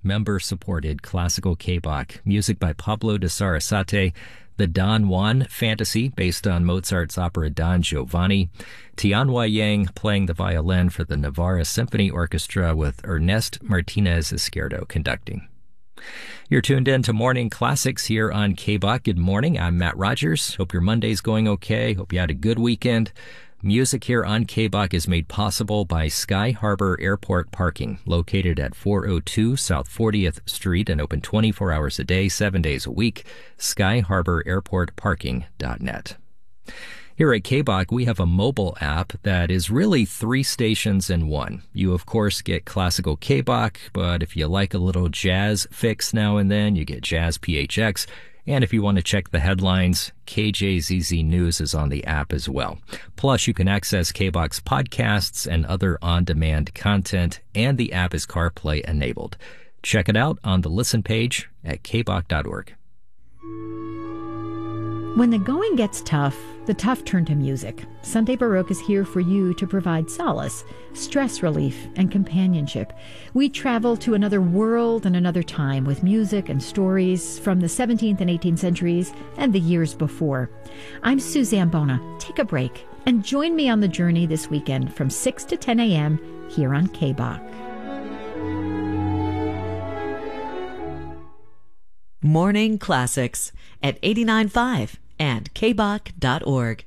member-supported classical K-Bach. Music by Pablo de Sarasate. The Don Juan Fantasy, based on Mozart's opera Don Giovanni. Tianhua Yang playing the violin for the Navarra Symphony Orchestra with Ernest Martinez Izquierdo conducting. You're tuned in to Morning Classics here on K-Bach. Good morning. I'm Matt Rogers. Hope your Monday's going okay. Hope you had a good weekend. Music here on K-Bach is made possible by Sky Harbor Airport Parking, located at 402 South 40th Street and open 24 hours a day, 7 days a week. SkyHarborAirportParking.net. Here at K-Bach, we have a mobile app that is really 3 stations in one. You, of course, get classical K-Bach, but if you like a little jazz fix now and then, you get Jazz PHX. And if you want to check the headlines, KJZZ News is on the app as well. Plus, you can access K-Bach's podcasts and other on-demand content, and the app is CarPlay enabled. Check it out on the listen page at kbach.org. When the going gets tough, the tough turn to music. Sunday Baroque is here for you to provide solace, stress relief, and companionship. We travel to another world and another time with music and stories from the 17th and 18th centuries and the years before. I'm Suzanne Bona. Take a break and join me on the journey this weekend from 6 to 10 a.m. here on K-Bach. Morning Classics at 89.5 and kbach.org.